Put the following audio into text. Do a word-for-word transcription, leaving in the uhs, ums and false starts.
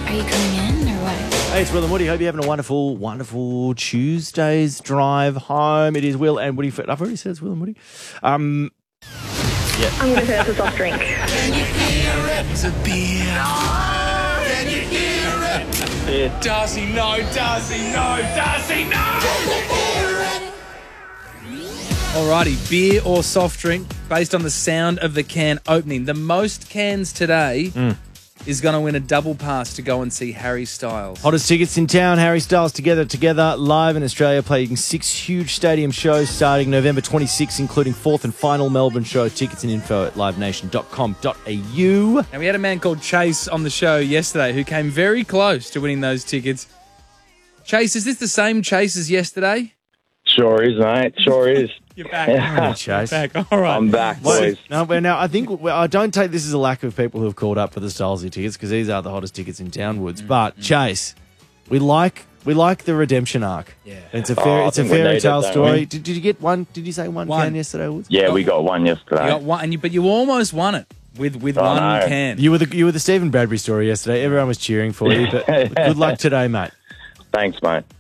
Are you coming in or what? Hey, it's Will and Woody. Hope you're having a wonderful, wonderful Tuesday's drive home. It is Will and Woody. I've already said it's Will and Woody. Um, yeah. I'm going to say that's a soft drink. Can you hear it? It's a beer. No! Can you hear it? Yeah. Darcy, no! Darcy, no! Darcy, no! Can you hear it? Alrighty, beer or soft drink based on the sound of the can opening. The most cans today Mm. is going to win a double pass to go and see Harry Styles. Hottest tickets in town. Harry Styles Together Together live in Australia, playing six huge stadium shows starting November twenty-sixth, including fourth and final Melbourne show. Tickets and info at live nation dot com dot a u. And we had a man called Chase on the show yesterday who came very close to winning those tickets. Chase, is this the same Chase as yesterday? Sure is, mate. Sure is. You're back. Hey, Chase. You're back. All right. I'm back, boys. No, well, now I think well, I don't take this as a lack of people who have called up for the Stylesy tickets because these are the hottest tickets in town, Woods. But Chase, we like we like the redemption arc. Yeah. It's a fair Oh, it's a I think we fairy need tale it, don't story. we? Did, did you get one? Did you say one, One. can yesterday, Woods? Yeah, we got one You yesterday. got one, and you, but you almost won it with, with I one know. can. You were the you were the Stephen Bradbury story yesterday. Everyone was cheering for you, but good luck today, mate. Thanks, mate.